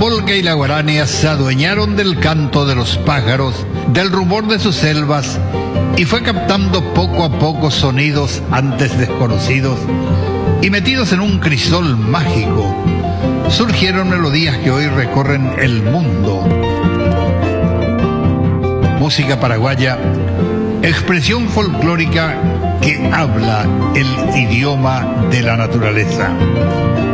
polca y la guarania se adueñaron del canto de los pájaros, del rumor de sus selvas, y fue captando poco a poco sonidos antes desconocidos, y metidos en un crisol mágico, surgieron melodías que hoy recorren el mundo. Música paraguaya, expresión folclórica que habla el idioma de la naturaleza.